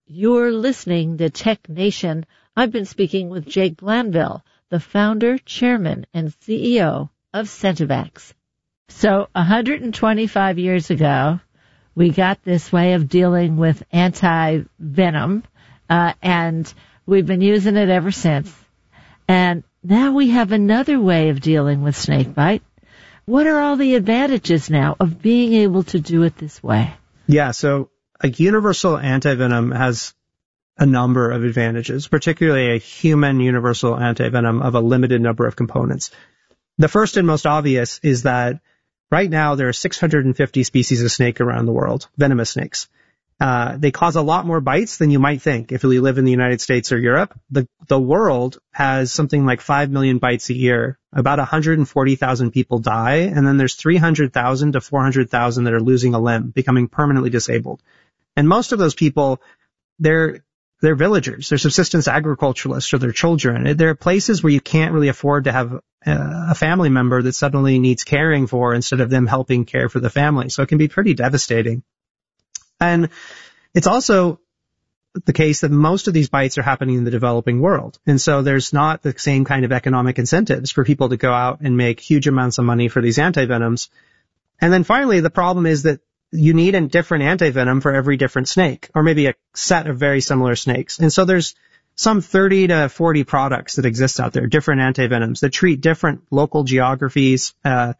You're listening to Tech Nation. I've been speaking with Jake Glanville, the founder, chairman, and CEO of Sentivex. So 125 years ago, we got this way of dealing with anti-venom, and we've been using it ever since. And now we have another way of dealing with snakebite. What are all the advantages now of being able to do it this way? Yeah, so a universal antivenom has a number of advantages, particularly a human universal antivenom of a limited number of components. The first and most obvious is that right now there are 650 species of snake around the world, venomous snakes. They cause a lot more bites than you might think if you live in the United States or Europe. The world has something like 5 million bites a year. About 140,000 people die, and then there's 300,000 to 400,000 that are losing a limb, becoming permanently disabled. And most of those people, they're villagers, they're subsistence agriculturalists, or they're children. There are places where you can't really afford to have a family member that suddenly needs caring for instead of them helping care for the family. So it can be pretty devastating. And it's also the case that most of these bites are happening in the developing world. And so there's not the same kind of economic incentives for people to go out and make huge amounts of money for these antivenoms. And then finally, the problem is that you need a different antivenom for every different snake, or maybe a set of very similar snakes. And so there's some 30 to 40 products that exist out there, different antivenoms that treat different local geographies,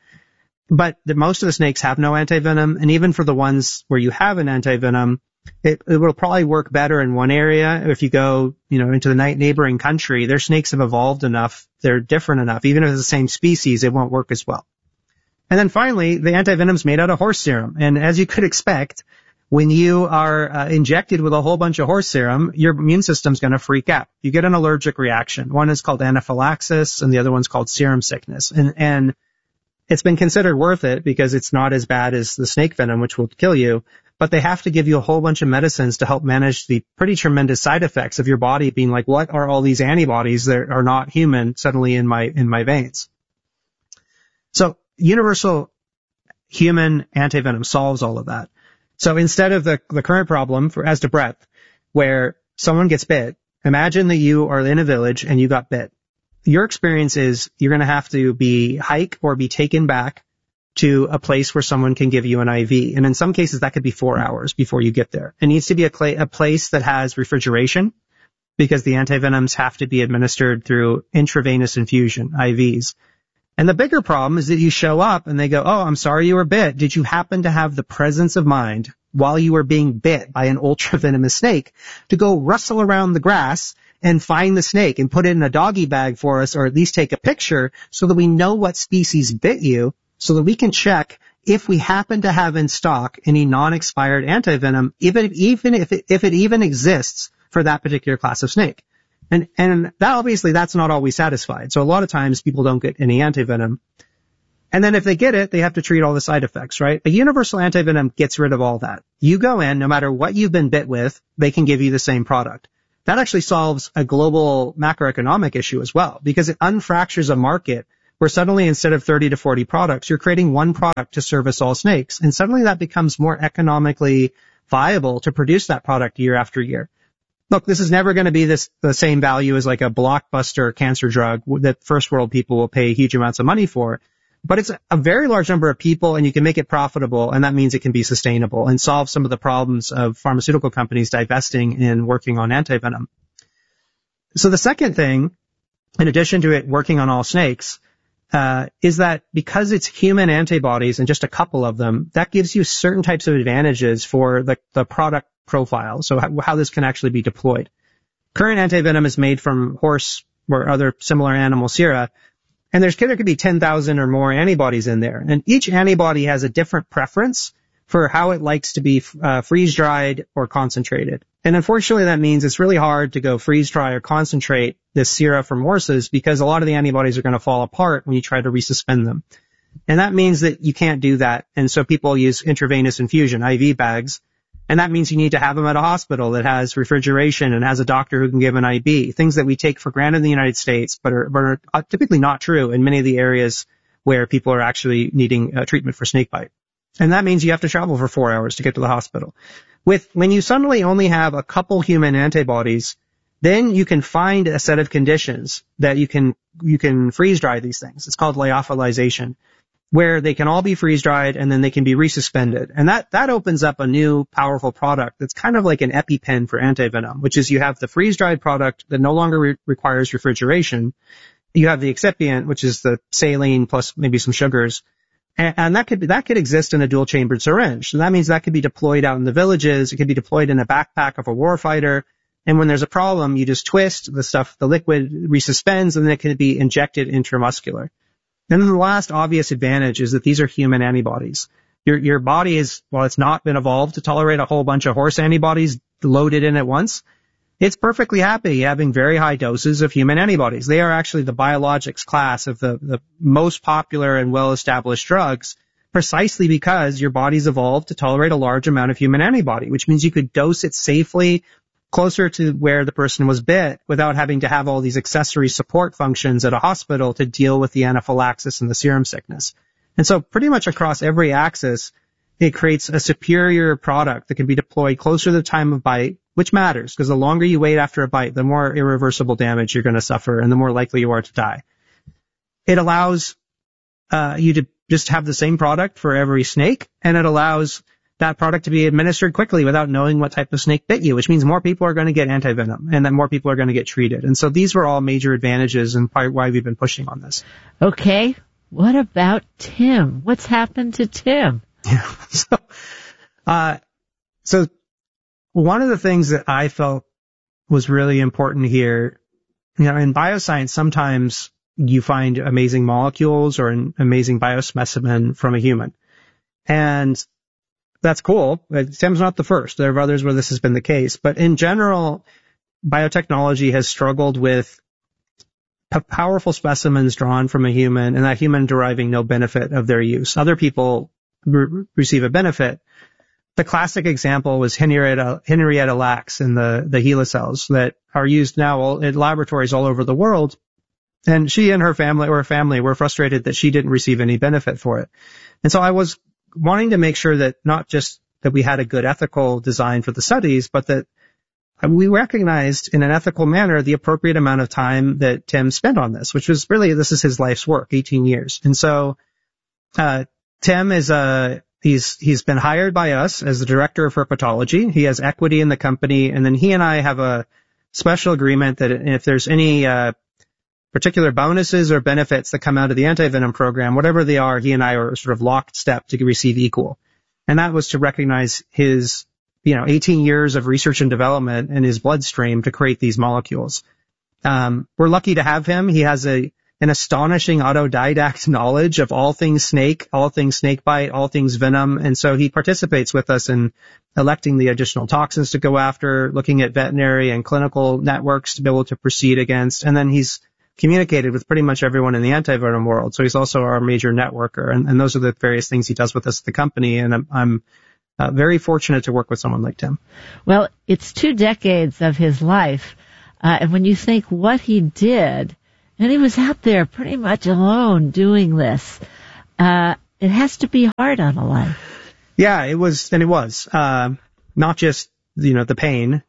but most of the snakes have no antivenom, and even for the ones where you have an antivenom, it will probably work better in one area. If you go, into the neighboring country, their snakes have evolved enough, they're different enough. Even if it's the same species, it won't work as well. And then finally, the antivenom's made out of horse serum, and as you could expect, when you are injected with a whole bunch of horse serum, your immune system's going to freak out. You get an allergic reaction. One is called anaphylaxis, and the other one's called serum sickness. And it's been considered worth it because it's not as bad as the snake venom, which will kill you, but they have to give you a whole bunch of medicines to help manage the pretty tremendous side effects of your body being like, what are all these antibodies that are not human suddenly in my veins? So universal human antivenom solves all of that. So instead of the current problem as to breadth, where someone gets bit, imagine that you are in a village and you got bit. Your experience is you're going to have to hike or be taken back to a place where someone can give you an IV. And in some cases, that could be 4 hours before you get there. It needs to be a place that has refrigeration, because the antivenoms have to be administered through intravenous infusion, IVs. And the bigger problem is that you show up and they go, oh, I'm sorry you were bit. Did you happen to have the presence of mind while you were being bit by an ultra venomous snake to go rustle around the grass and find the snake and put it in a doggy bag for us, or at least take a picture so that we know what species bit you, so that we can check if we happen to have in stock any non-expired antivenom, even if it even exists for that particular class of snake. And that obviously that's not always satisfied. So a lot of times people don't get any antivenom. And then if they get it, they have to treat all the side effects, right? A universal antivenom gets rid of all that. You go in, no matter what you've been bit with, they can give you the same product. That actually solves a global macroeconomic issue as well, because it unfractures a market where suddenly instead of 30 to 40 products, you're creating one product to service all snakes. And suddenly that becomes more economically viable to produce that product year after year. Look, this is never going to be the same value as like a blockbuster cancer drug that first world people will pay huge amounts of money for. But it's a very large number of people, and you can make it profitable, and that means it can be sustainable and solve some of the problems of pharmaceutical companies divesting and working on antivenom. So the second thing, in addition to it working on all snakes, is that because it's human antibodies and just a couple of them, that gives you certain types of advantages for the product profile, so how this can actually be deployed. Current antivenom is made from horse or other similar animal sera, and there could be 10,000 or more antibodies in there. And each antibody has a different preference for how it likes to be freeze-dried or concentrated. And unfortunately, that means it's really hard to go freeze-dry or concentrate this sera from horses, because a lot of the antibodies are going to fall apart when you try to resuspend them. And that means that you can't do that. And so people use intravenous infusion, IV bags. And that means you need to have them at a hospital that has refrigeration and has a doctor who can give an IV, things that we take for granted in the United States, but are typically not true in many of the areas where people are actually needing treatment for snakebite. And that means you have to travel for 4 hours to get to the hospital. When you suddenly only have a couple human antibodies, then you can find a set of conditions that you can freeze dry these things. It's called lyophilization, where they can all be freeze dried and then they can be resuspended. And that opens up a new powerful product that's kind of like an EpiPen for antivenom, which is you have the freeze dried product that no longer requires refrigeration. You have the excipient, which is the saline plus maybe some sugars. And that could exist in a dual chambered syringe. So that means that could be deployed out in the villages. It could be deployed in a backpack of a warfighter. And when there's a problem, you just twist the liquid resuspends, and then it can be injected intramuscular. And then the last obvious advantage is that these are human antibodies. Your body is, while it's not been evolved to tolerate a whole bunch of horse antibodies loaded in at once, it's perfectly happy having very high doses of human antibodies. They are actually the biologics class of the most popular and well-established drugs, precisely because your body's evolved to tolerate a large amount of human antibody, which means you could dose it safely closer to where the person was bit without having to have all these accessory support functions at a hospital to deal with the anaphylaxis and the serum sickness. And so pretty much across every axis, it creates a superior product that can be deployed closer to the time of bite, which matters because the longer you wait after a bite, the more irreversible damage you're going to suffer and the more likely you are to die. It allows you to just have the same product for every snake, and it allows that product to be administered quickly without knowing what type of snake bit you, which means more people are going to get antivenom and then more people are going to get treated. And so these were all major advantages and part why we've been pushing on this. Okay. What about Tim? What's happened to Tim? Yeah. So one of the things that I felt was really important here, in bioscience, sometimes you find amazing molecules or an amazing biospecimen from a human. And that's cool. Tim's not the first. There are others where this has been the case. But in general, biotechnology has struggled with powerful specimens drawn from a human and that human deriving no benefit of their use. Other people receive a benefit. The classic example was Henrietta Lacks in the HeLa cells that are used now in laboratories all over the world. And she and her family were frustrated that she didn't receive any benefit for it. And so I was wanting to make sure that not just that we had a good ethical design for the studies, but that we recognized in an ethical manner the appropriate amount of time that Tim spent on this, which was really, this is his life's work, 18 years. And so, Tim is he's been hired by us as the director of herpetology. He has equity in the company, and then he and I have a special agreement that if there's any, particular bonuses or benefits that come out of the antivenom program, whatever they are, he and I are sort of locked step to receive equal. And that was to recognize his, 18 years of research and development in his bloodstream to create these molecules. We're lucky to have him. He has an astonishing autodidact knowledge of all things snake bite, all things venom. And so he participates with us in electing the additional toxins to go after, looking at veterinary and clinical networks to be able to proceed against. And then he's communicated with pretty much everyone in the antivenom world. So he's also our major networker. And those are the various things he does with us at the company. And I'm very fortunate to work with someone like Tim. Well, it's 2 decades of his life. And when you think what he did, and he was out there pretty much alone doing this, it has to be hard on a life. Yeah, it was. And it was. Not just, the pain.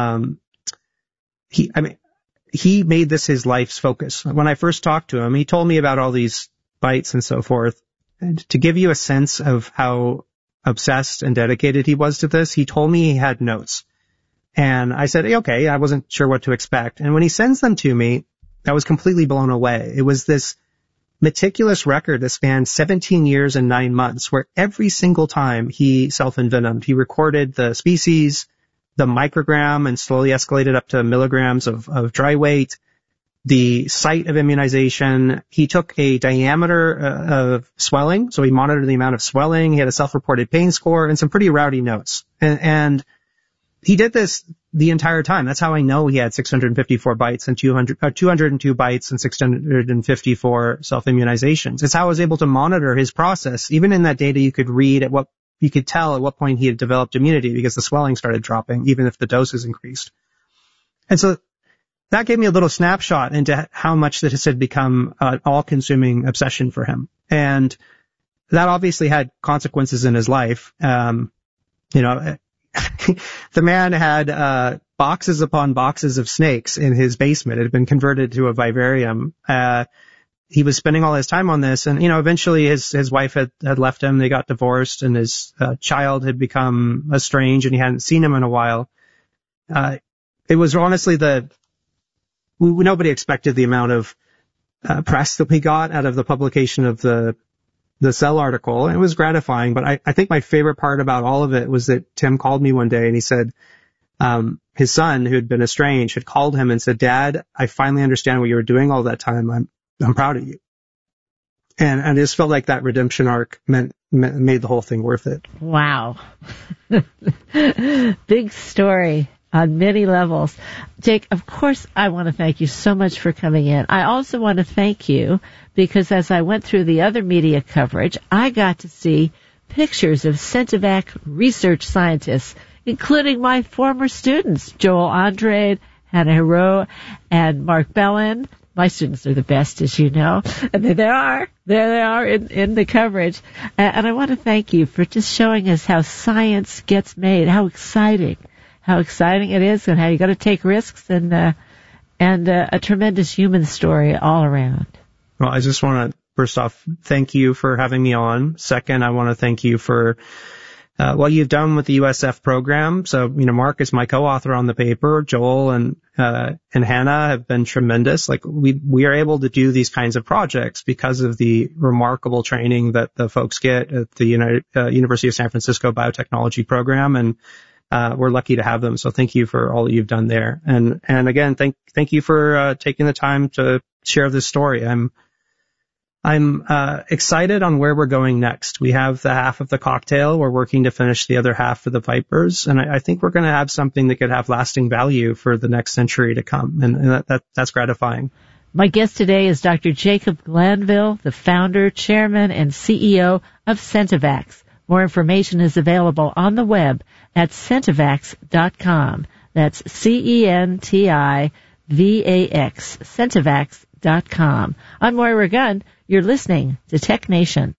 He made this his life's focus. When I first talked to him, he told me about all these bites and so forth. And to give you a sense of how obsessed and dedicated he was to this, he told me he had notes. And I said, okay, I wasn't sure what to expect. And when he sends them to me, I was completely blown away. It was this meticulous record that spanned 17 years and 9 months, where every single time he self-envenomed, he recorded the species, the microgram, and slowly escalated up to milligrams of dry weight, the site of immunization. He took a diameter of swelling, so he monitored the amount of swelling. He had a self-reported pain score and some pretty rowdy notes. And he did this the entire time. That's how I know he had 654 bites and 202 bites and 654 self-immunizations. It's how I was able to monitor his process. Even in that data, you could tell at what point he had developed immunity because the swelling started dropping, even if the doses increased. And so that gave me a little snapshot into how much this had become an all-consuming obsession for him. And that obviously had consequences in his life. the man had boxes upon boxes of snakes in his basement. It had been converted to a vivarium. He was spending all his time on this, and eventually his wife had left him. They got divorced, and his child had become estranged, and he hadn't seen him in a while. It was honestly nobody expected the amount of press that we got out of the publication of the Cell article. It was gratifying, but I think my favorite part about all of it was that Tim called me one day and he said his son, who had been estranged, had called him and said, "Dad, I finally understand what you were doing all that time. I'm proud of you." And I just felt like that redemption arc made the whole thing worth it. Wow. Big story on many levels. Jake, of course, I want to thank you so much for coming in. I also want to thank you because as I went through the other media coverage, I got to see pictures of Centevac research scientists, including my former students, Joel Andrade, Hannah Hero, and Mark Bellin. My students are the best, as you know. And there they are in the coverage. And I want to thank you for just showing us how science gets made, how exciting it is, and how you got to take risks, and a tremendous human story all around. Well, I just want to, first off, thank you for having me on. Second, I want to thank you for what you've done with the USF program. So, Mark is my co-author on the paper. Joel and Hannah have been tremendous. Like, we are able to do these kinds of projects because of the remarkable training that the folks get at the University of San Francisco Biotechnology program, and we're lucky to have them. So thank you for all that you've done there. And again, thank you for taking the time to share this story. I'm excited on where we're going next. We have the half of the cocktail. We're working to finish the other half of the Vipers. And I think we're going to have something that could have lasting value for the next century to come. And that's gratifying. My guest today is Dr. Jacob Glanville, the founder, chairman, and CEO of Centevacs. More information is available on the web at Centevacs.com. That's CENTIVAX, Centevacs.com. I'm Moira Gunn. You're listening to Tech Nation.